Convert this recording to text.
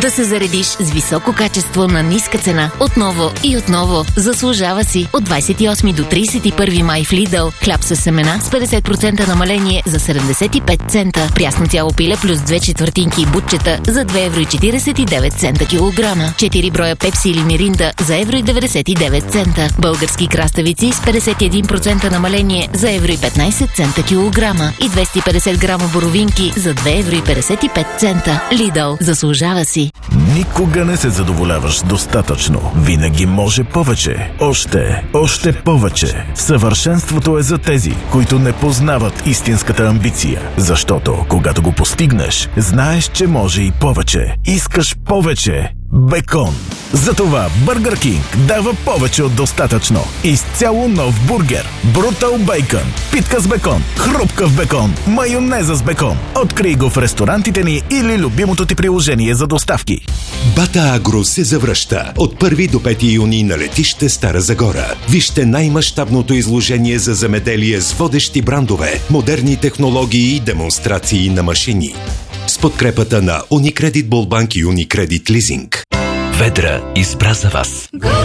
Да се заредиш с високо качество на ниска цена. Отново и отново. Заслужава си. От 28 до 31 май в Lidl. Хляб с семена с 50% намаление за 75 цента. Прясно цяло пиле плюс 2/4 и бутчета за 2,49 евро килограма. 4 броя Пепси или Миринда за 1,99 евро. Български краставици с 51% намаление за 1,15 евро килограма. И 250 грама боровинки за 2,55 евро. Lidl. Заслужава си. Никога не се задоволяваш достатъчно. Винаги може повече. Още повече. Съвършенството е за тези, които не познават истинската амбиция. Защото, когато го постигнеш, знаеш, че може и повече. Искаш повече. Бекон. Затова Burger King дава повече от достатъчно. Изцяло нов бургер. Брутал бейкън. Питка с бекон. Хрупкав бекон. Майонеза с бекон. Открий го в ресторантите ни или любимото ти приложение за доставки. Бата Агро се завръща от 1 до 5 юни на летище Стара Загора. Вижте най-мащабното изложение за земеделие с водещи брандове, модерни технологии и демонстрации на машини. С подкрепата на Unicredit Болбанк и Unicredit Leasing. Ведра избра за вас.